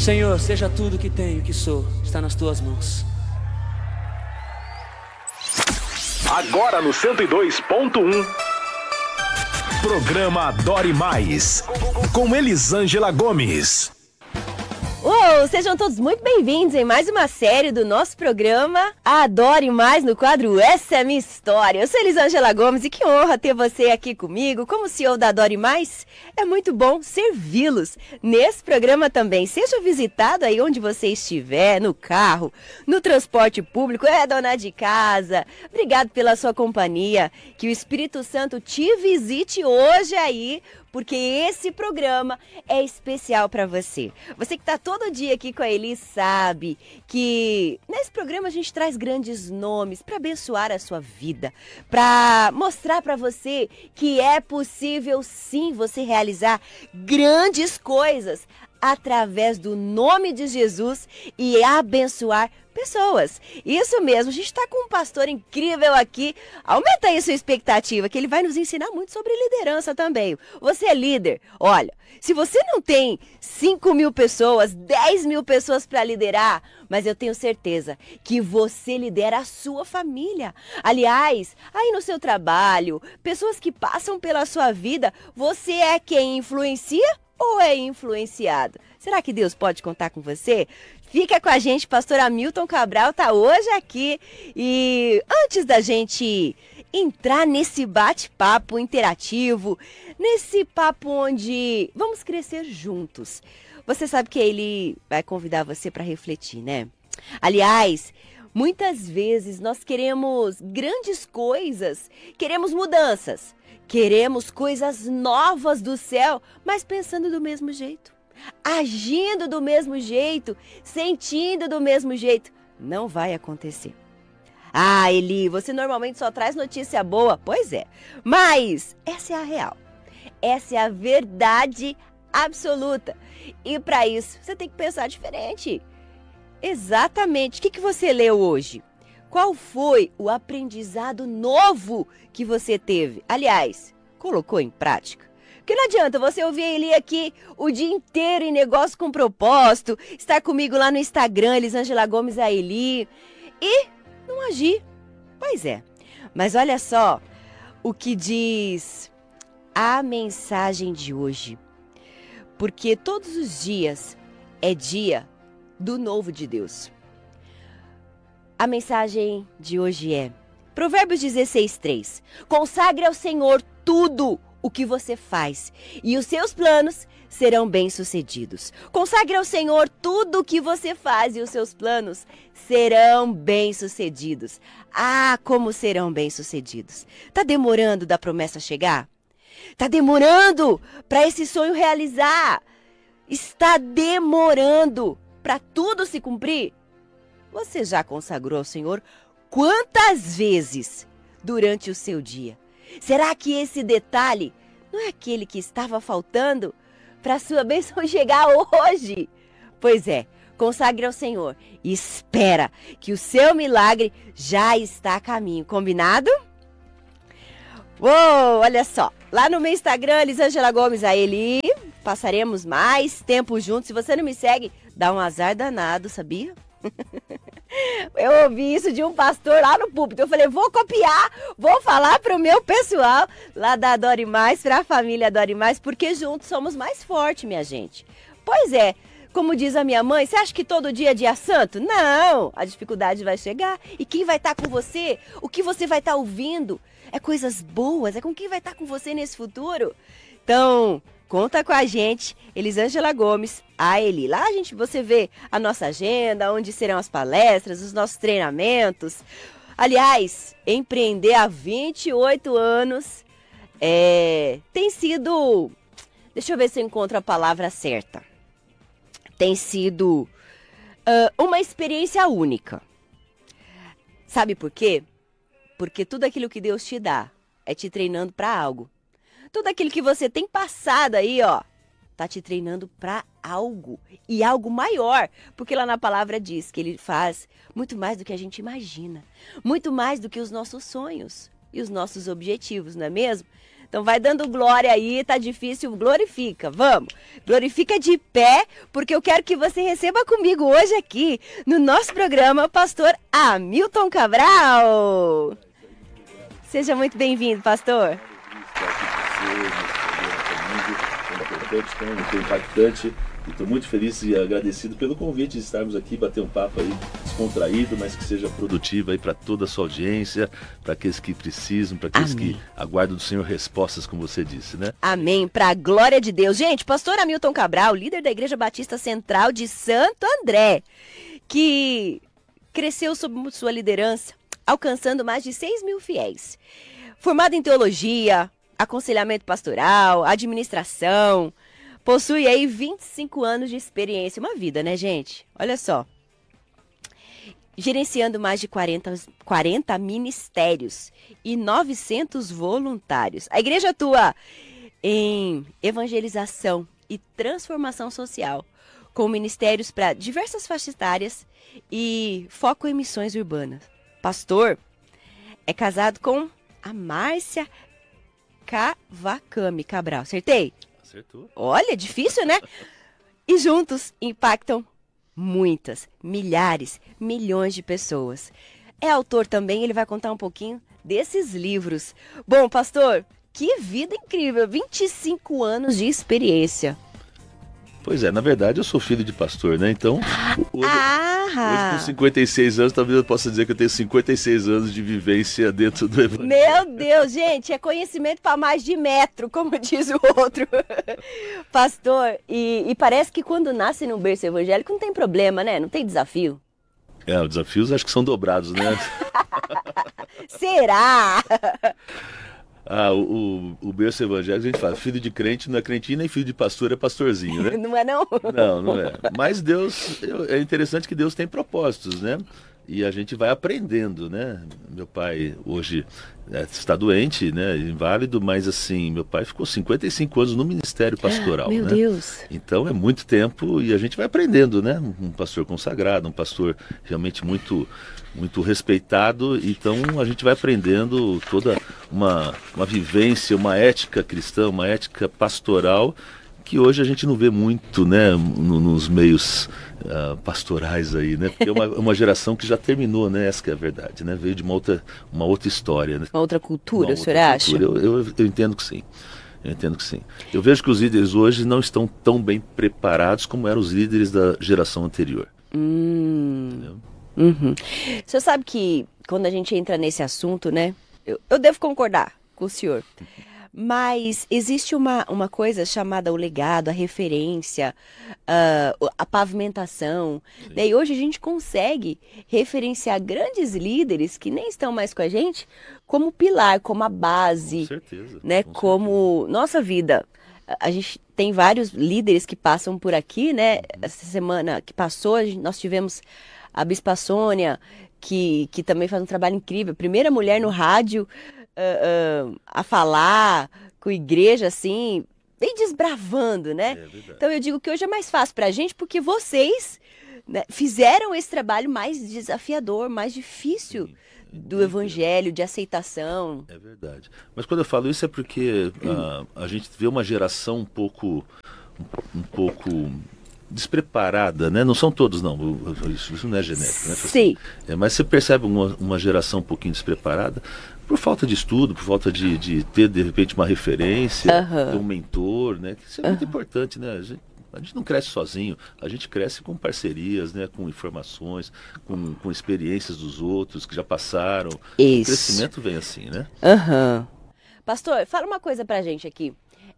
Senhor, seja tudo que tenho, que sou, está nas tuas mãos. Agora no 102.1, programa Adore Mais, com Elisângela Gomes. Sejam todos muito bem-vindos em mais uma série do nosso programa Adore Mais, no quadro Essa é Minha História. Eu sou Elisângela Gomes e que honra ter você aqui comigo como CEO da Adore Mais. É muito bom servi-los nesse programa também. Seja visitado aí onde você estiver, no carro, no transporte público, dona de casa. Obrigado pela sua companhia. Que o Espírito Santo te visite hoje aí, porque esse programa é especial para você. Você que está todo dia aqui com a Eli sabe que nesse programa a gente traz grandes nomes para abençoar a sua vida, para mostrar para você que é possível sim você realizar grandes coisas através do nome de Jesus e abençoar pessoas. Isso mesmo, a gente está com um pastor incrível aqui. Aumenta aí a sua expectativa, que ele vai nos ensinar muito sobre liderança também. Você é líder? Olha, se você não tem 5.000 pessoas, 10.000 pessoas para liderar, mas eu tenho certeza que você lidera a sua família. Aliás, aí no seu trabalho, pessoas que passam pela sua vida, você é quem influencia ou é influenciado? Será que Deus pode contar com você? Fica com a gente, pastor Hamilton Cabral está hoje aqui. E antes da gente entrar nesse bate-papo interativo, nesse papo onde vamos crescer juntos, você sabe que ele vai convidar você para refletir, né? Aliás, muitas vezes nós queremos grandes coisas, queremos mudanças, queremos coisas novas do céu, mas pensando do mesmo jeito, agindo do mesmo jeito, sentindo do mesmo jeito. Não vai acontecer. Ah, Eli, você normalmente só traz notícia boa. Pois é, mas essa é a real. Essa é a verdade absoluta. E para isso, você tem que pensar diferente. Exatamente. O que você leu hoje? Qual foi o aprendizado novo que você teve? Aliás, colocou em prática? Porque não adianta você ouvir ele aqui o dia inteiro em Negócio com Propósito, estar comigo lá no Instagram, Elisângela Gomes a Eli, e não agir. Pois é. Mas olha só o que diz a mensagem de hoje. Porque todos os dias é dia do novo de Deus. A mensagem de hoje é Provérbios 16:3. Consagre ao Senhor tudo o que você faz, e os seus planos serão bem-sucedidos. Consagre ao Senhor tudo o que você faz, e os seus planos serão bem-sucedidos. Ah, como serão bem-sucedidos. Tá demorando da promessa chegar? Tá demorando para esse sonho realizar? Está demorando para tudo se cumprir? Você já consagrou ao Senhor quantas vezes durante o seu dia? Será que esse detalhe não é aquele que estava faltando para a sua bênção chegar hoje? Pois é, consagre ao Senhor e espera que o seu milagre já está a caminho. Combinado? Uou, olha só, lá no meu Instagram, Elisângela Gomes a Eli, passaremos mais tempo juntos. Se você não me segue, dá um azar danado, sabia? Eu ouvi isso de um pastor lá no púlpito. Eu falei, vou copiar, vou falar para o meu pessoal lá da Adore Mais, para a família Adore Mais, porque juntos somos mais fortes, minha gente. Pois é, como diz a minha mãe, você acha que todo dia é dia santo? Não, a dificuldade vai chegar. E quem vai estar com você? O que você vai estar ouvindo? É coisas boas, é com quem vai estar com você nesse futuro. Então, conta com a gente, Elisângela Gomes, a Eli. Lá você vê a nossa agenda, onde serão as palestras, os nossos treinamentos. Aliás, empreender há 28 anos tem sido... Deixa eu ver se eu encontro a palavra certa. Tem sido uma experiência única. Sabe por quê? Porque tudo aquilo que Deus te dá é te treinando para algo. Tudo aquilo que você tem passado aí, tá te treinando para algo. E algo maior. Porque lá na palavra diz que Ele faz muito mais do que a gente imagina. Muito mais do que os nossos sonhos e os nossos objetivos, não é mesmo? Então vai dando glória aí, tá difícil, glorifica, vamos. Glorifica de pé, porque eu quero que você receba comigo hoje aqui, no nosso programa, pastor Hamilton Cabral. Seja muito bem-vindo, pastor. Muito impactante. E estou muito feliz e agradecido pelo convite de estarmos aqui, bater um papo aí descontraído, mas que seja produtivo aí para toda a sua audiência, para aqueles que precisam, para aqueles que aguardam do Senhor respostas, como você disse, né? Amém, para a glória de Deus. Gente, pastor Hamilton Cabral, líder da Igreja Batista Central de Santo André, que cresceu sob sua liderança, alcançando mais de 6.000 fiéis. Formado em teologia, aconselhamento pastoral, administração, possui aí 25 anos de experiência, uma vida, né, gente? Olha só. Gerenciando mais de 40 ministérios e 900 voluntários. A igreja atua em evangelização e transformação social, com ministérios para diversas faixas etárias e foco em missões urbanas. Pastor é casado com a Márcia Kawakami Cabral. Acertei? Acertou. Olha, difícil, né? E juntos impactam muitas, milhares, milhões de pessoas. É autor também, ele vai contar um pouquinho desses livros. Bom, pastor, que vida incrível, 25 anos de experiência. Pois é, na verdade eu sou filho de pastor, né? Então, hoje com 56 anos, talvez eu possa dizer que eu tenho 56 anos de vivência dentro do evangelho. Meu Deus, gente, é conhecimento para mais de metro, como diz o outro. Pastor, e parece que quando nasce num berço evangélico não tem problema, né? Não tem desafio. Os desafios acho que são dobrados, né? Será? O berço evangélico, a gente fala, filho de crente não é crentinho, nem filho de pastor é pastorzinho, né? Não é não? Não é. Mas Deus, é interessante que Deus tem propósitos, né? E a gente vai aprendendo, né? Meu pai hoje está doente, né? Inválido, mas assim, meu pai ficou 55 anos no ministério pastoral, Meu né? Deus. Então é muito tempo e a gente vai aprendendo, né? Um pastor consagrado, um pastor realmente muito respeitado, então a gente vai aprendendo toda uma vivência, uma ética cristã, uma ética pastoral, que hoje a gente não vê muito, né, nos meios pastorais aí, né, porque é uma geração que já terminou, né, essa que é a verdade, né, veio de uma outra história. Né? Uma outra cultura, o senhor acha? Eu entendo que sim. Eu entendo que sim. Eu vejo que os líderes hoje não estão tão bem preparados como eram os líderes da geração anterior. Entendeu? Uhum. O senhor sabe que quando a gente entra nesse assunto, né, eu devo concordar com o senhor, mas existe uma coisa chamada o legado, a referência, a pavimentação, né? E hoje a gente consegue referenciar grandes líderes que nem estão mais com a gente como pilar, como a base, Com certeza, né, como nossa vida. A gente tem vários líderes que passam por aqui, né? Essa semana que passou, nós tivemos a Bispa Sônia, que também faz um trabalho incrível. Primeira mulher no rádio a falar com a igreja, assim, bem desbravando, né? Então eu digo que hoje é mais fácil pra gente, porque vocês, né, fizeram esse trabalho mais desafiador, mais difícil do evangelho, de aceitação. É verdade. Mas quando eu falo isso é porque a gente vê uma geração um pouco despreparada, né? Não são todos, não. Isso não é genérico, né? Sim. Mas você percebe uma geração um pouquinho despreparada por falta de estudo, por falta de ter, de repente, uma referência, ter um mentor, né? Isso é muito importante, né? A gente não cresce sozinho, a gente cresce com parcerias, né? Com informações, com experiências dos outros que já passaram. Isso. O crescimento vem assim, né? Pastor, fala uma coisa pra gente aqui.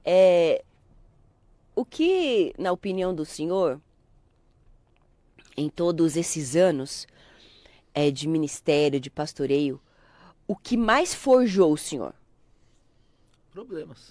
O que, na opinião do senhor, em todos esses anos de ministério, de pastoreio, o que mais forjou o senhor? Problemas.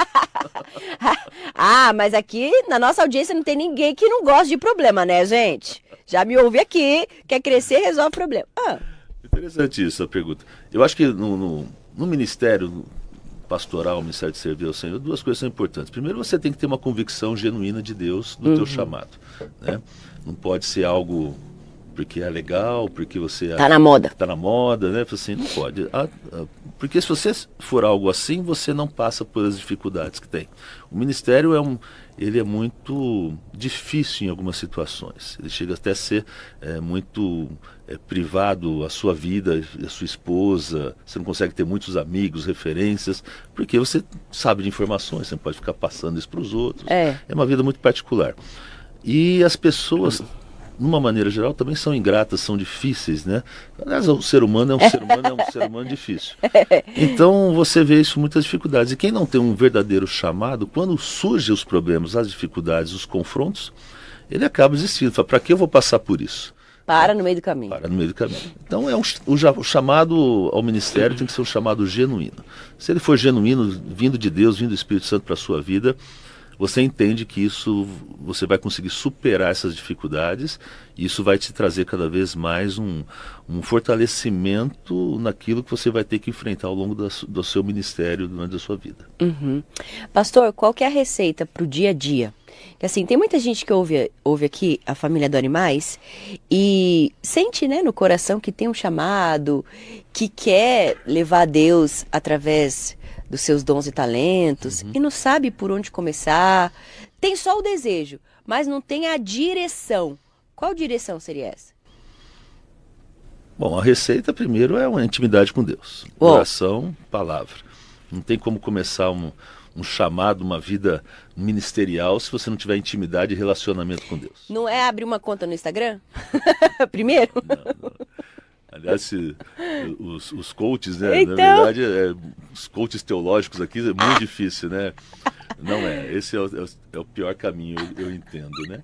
Mas aqui na nossa audiência não tem ninguém que não gosta de problema, né, gente? Já me ouvi aqui, quer crescer, resolve problema. Interessante isso, a pergunta. Eu acho que no ministério pastoral, o ministério de servir ao Senhor, duas coisas são importantes. Primeiro, você tem que ter uma convicção genuína de Deus no teu chamado, né? Não pode ser algo porque é legal, porque você... Tá na moda. Tá na moda, né? Assim, não pode. Porque se você for algo assim, você não passa por as dificuldades que tem. O ministério ele é muito difícil em algumas situações. Ele chega até a ser muito privado, a sua vida, a sua esposa. Você não consegue ter muitos amigos, referências, porque você sabe de informações, você não pode ficar passando isso para os outros. É uma vida muito particular. E as pessoas, numa maneira geral, também são ingratas, são difíceis, né? Aliás, o ser humano é um ser humano difícil. Então você vê isso, muitas dificuldades. E quem não tem um verdadeiro chamado, quando surgem os problemas, as dificuldades, os confrontos, ele acaba desistindo. Fala, para que eu vou passar por isso? Para no meio do caminho. Para no meio do caminho. Então o chamado ao ministério tem que ser um chamado genuíno. Se ele for genuíno, vindo de Deus, vindo do Espírito Santo para a sua vida, você entende que você vai conseguir superar essas dificuldades e isso vai te trazer cada vez mais um fortalecimento naquilo que você vai ter que enfrentar ao longo do seu ministério durante a sua vida. Uhum. Pastor, qual que é a receita para o dia a dia? Que assim, tem muita gente que ouve aqui a família do Animais e sente, né, no coração que tem um chamado, que quer levar a Deus através dos seus dons e talentos, e não sabe por onde começar. Tem só o desejo, mas não tem a direção. Qual direção seria essa? Bom, a receita primeiro é uma intimidade com Deus. Oração, palavra. Não tem como começar um chamado, uma vida ministerial se você não tiver intimidade e relacionamento com Deus. Não é abrir uma conta no Instagram? Primeiro? Não. Aliás, os coaches, né? Então... Na verdade, os coaches teológicos aqui é muito difícil, né? Não é. Esse é o pior caminho, eu entendo, né?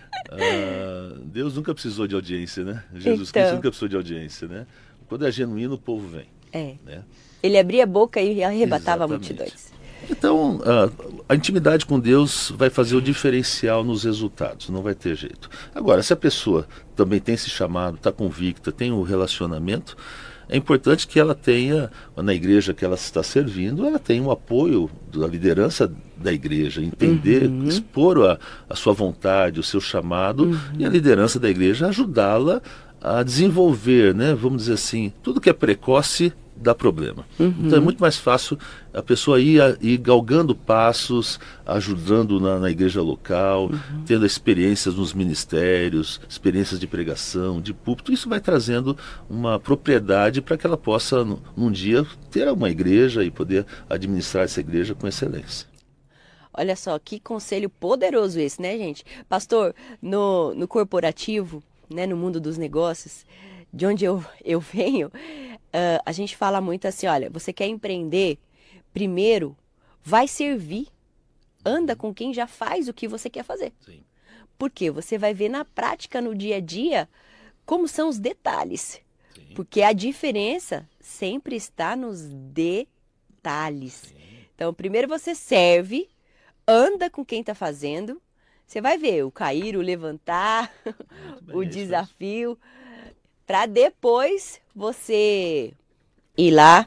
Deus nunca precisou de audiência, né? Jesus Cristo nunca precisou de audiência, né? Quando é genuíno, o povo vem. Né? Ele abria a boca e arrebatava multidões. Então, a intimidade com Deus vai fazer o diferencial nos resultados, não vai ter jeito. Agora, se a pessoa também tem esse chamado, está convicta, tem um relacionamento, é importante que ela tenha, na igreja que ela está servindo, ela tenha o apoio da liderança da igreja, entender, expor a sua vontade, o seu chamado, e a liderança da igreja ajudá-la a desenvolver, né, vamos dizer assim, tudo que é precoce dá problema. Então é muito mais fácil a pessoa ir galgando passos, ajudando na igreja local, tendo experiências nos ministérios, experiências de pregação, de púlpito. Isso vai trazendo uma propriedade para que ela possa, num dia, ter uma igreja e poder administrar essa igreja com excelência. Olha só, que conselho poderoso esse, né, gente? Pastor, no corporativo, né, no mundo dos negócios, de onde eu venho, a gente fala muito assim, olha, você quer empreender, primeiro vai servir, anda com quem já faz o que você quer fazer. Sim. Porque você vai ver na prática, no dia a dia, como são os detalhes. Sim. Porque a diferença sempre está nos detalhes. Sim. Então, primeiro você serve, anda com quem está fazendo, você vai ver o cair, o levantar, o desafio, para depois você ir lá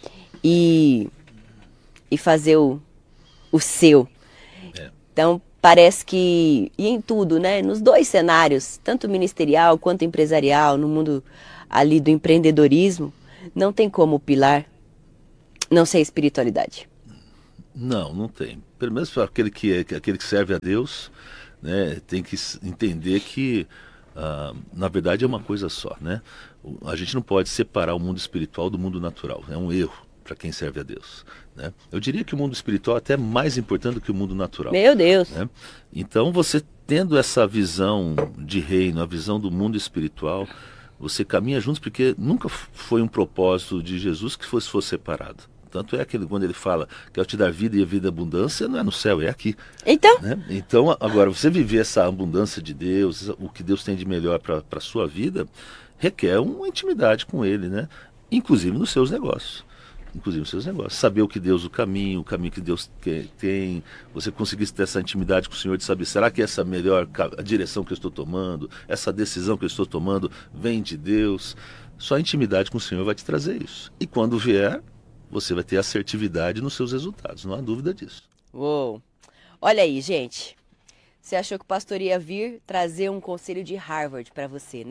e fazer o seu. Então, parece que, e em tudo, né? Nos dois cenários, tanto ministerial quanto empresarial, no mundo ali do empreendedorismo, não tem como o pilar não ser espiritualidade. Não tem. Pelo menos para aquele que serve a Deus, né, tem que entender que, na verdade, é uma coisa só, né? A gente não pode separar o mundo espiritual do mundo natural. É um erro para quem serve a Deus, né? Eu diria que o mundo espiritual é até mais importante do que o mundo natural. Meu Deus! Né? Então, você tendo essa visão de reino, a visão do mundo espiritual, você caminha juntos, porque nunca foi um propósito de Jesus que fosse separado. Tanto é que quando ele fala que ao te dar vida e a vida abundância, não é no céu, é aqui. Então? Né? Então, agora, você viver essa abundância de Deus, o que Deus tem de melhor para a sua vida, requer uma intimidade com Ele, né? Inclusive nos seus negócios. Saber o que Deus, o caminho que Deus tem, você conseguir ter essa intimidade com o Senhor, de saber, será que essa melhor a direção que eu estou tomando, essa decisão que eu estou tomando, vem de Deus? Só a intimidade com o Senhor vai te trazer isso. E quando vier, você vai ter assertividade nos seus resultados, não há dúvida disso. Uou! Olha aí, gente. Você achou que o pastor ia vir trazer um conselho de Harvard para você, né?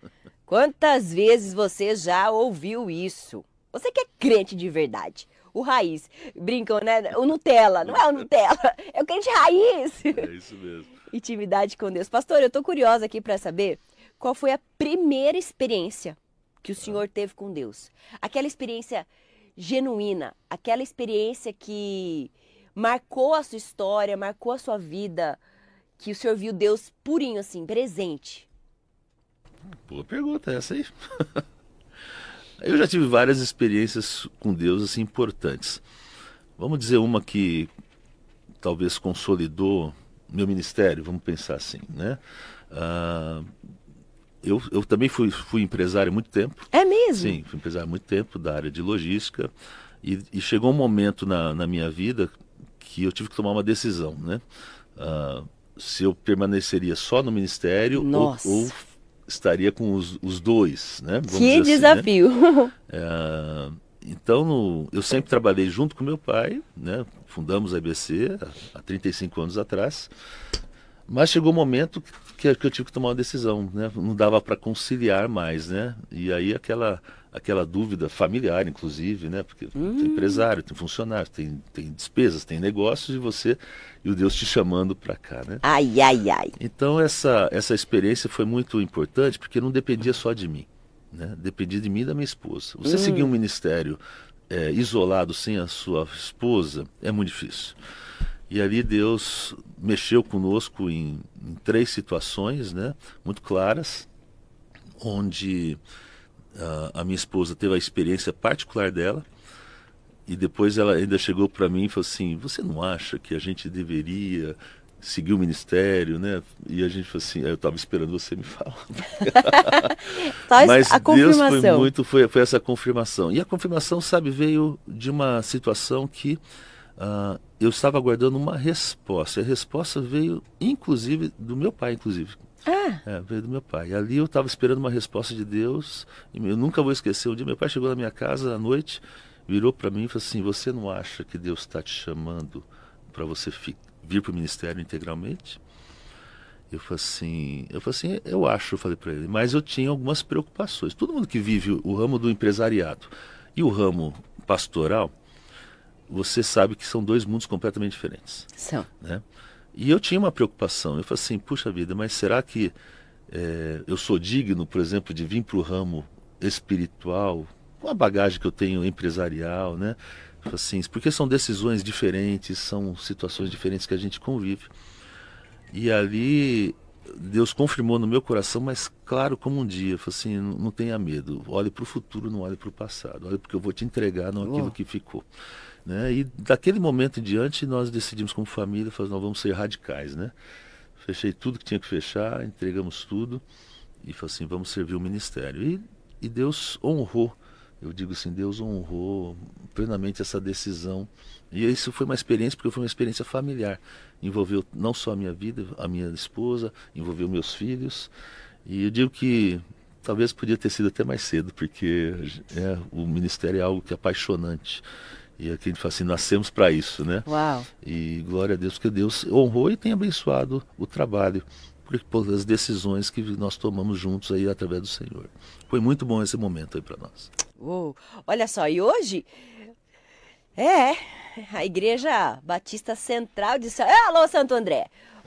Quantas vezes você já ouviu isso? Você que é crente de verdade. O raiz. Brincam, né? O Nutella. Não é o Nutella. É o crente raiz. É isso mesmo. Intimidade com Deus. Pastor, eu tô curiosa aqui para saber qual foi a primeira experiência que o senhor teve com Deus. Aquela experiência genuína. Aquela experiência que marcou a sua história, marcou a sua vida. Que o senhor viu Deus purinho assim, presente. Boa pergunta essa aí. Eu já tive várias experiências com Deus assim importantes. Vamos dizer uma que talvez consolidou meu ministério, vamos pensar assim, né? Eu também fui empresário há muito tempo. É mesmo? Sim, fui empresário há muito tempo da área de logística e chegou um momento na minha vida que eu tive que tomar uma decisão, né? Se eu permaneceria só no ministério ou estaria com os dois, né? Vamos que dizer assim, desafio! né? Então, eu sempre trabalhei junto com meu pai, né? Fundamos a IBC há 35 anos atrás, mas chegou um momento que eu tive que tomar uma decisão, né? Não dava para conciliar mais, né? E aí aquela dúvida familiar, inclusive, né? Porque tem empresário, tem funcionário, tem despesas, tem negócios e o Deus te chamando para cá, né? Ai, ai, ai. Então essa experiência foi muito importante porque não dependia só de mim, né? Dependia de mim e da minha esposa. Você seguir um ministério isolado sem a sua esposa é muito difícil. E ali Deus mexeu conosco em 3 situações, né? Muito claras, onde a minha esposa teve a experiência particular dela. E depois ela ainda chegou para mim e falou assim: você não acha que a gente deveria seguir o ministério, né? E a gente falou assim: eu estava esperando você me falar. Mas a confirmação. Deus foi essa confirmação. E a confirmação, sabe, veio de uma situação que eu estava aguardando uma resposta. E a resposta veio, inclusive, do meu pai, inclusive. Veio do meu pai. Ali eu estava esperando uma resposta de Deus. E eu nunca vou esquecer. Um dia meu pai chegou na minha casa à noite, virou para mim e falou assim: você não acha que Deus está te chamando para você vir para o ministério integralmente? Eu falei assim, eu acho, eu falei para ele, mas eu tinha algumas preocupações. Todo mundo que vive o ramo do empresariado e o ramo pastoral, você sabe que são 2 mundos completamente diferentes. São. Né? E eu tinha uma preocupação. Eu falei assim: puxa vida, mas será que eu sou digno, por exemplo, de vir para o ramo espiritual, com a bagagem que eu tenho empresarial, né? Eu falei assim, porque são decisões diferentes, são situações diferentes que a gente convive. E ali Deus confirmou no meu coração, mas claro como um dia. Eu falei assim: não tenha medo, olhe para o futuro, não olhe para o passado. Olhe porque eu vou te entregar, não aquilo que ficou. Né? E daquele momento em diante nós decidimos como família, nós vamos ser radicais, né? Fechei tudo que tinha que fechar, entregamos tudo e falei assim: vamos servir o ministério. E Deus honrou, eu digo assim, Deus honrou plenamente essa decisão. E isso foi uma experiência, porque foi uma experiência familiar. Envolveu não só a minha vida, a minha esposa, envolveu meus filhos. E eu digo que talvez podia ter sido até mais cedo, porque o ministério é algo que é apaixonante. E aqui a gente fala assim: nascemos para isso, né? Uau! E glória a Deus, que Deus honrou e tem abençoado o trabalho, por as decisões que nós tomamos juntos aí através do Senhor. Foi muito bom esse momento aí para nós. Olha só, e hoje a Igreja Batista Central de alô, Santo André!